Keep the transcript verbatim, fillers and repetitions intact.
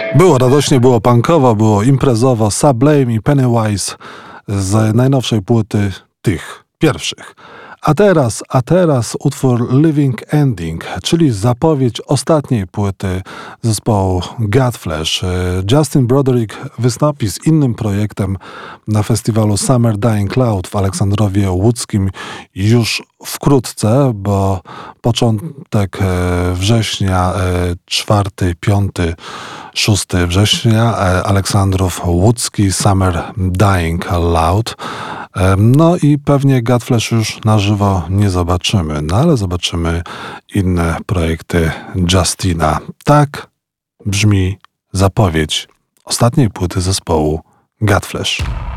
Było radośnie, było punkowo, było imprezowo. Sublime i Pennywise z najnowszej płyty tych pierwszych. A teraz, a teraz utwór Living Ending, czyli zapowiedź ostatniej płyty zespołu Godflesh. Justin Broderick wystąpi z innym projektem na festiwalu Summer Dying Cloud w Aleksandrowie Łódzkim już wkrótce, bo początek września, czwarty, piąty, szósty września, Aleksandrów Łódzki, Summer Dying Cloud. No i pewnie Godflesh już na żywo nie zobaczymy, no ale zobaczymy inne projekty Justina. Tak brzmi zapowiedź ostatniej płyty zespołu Godflesh.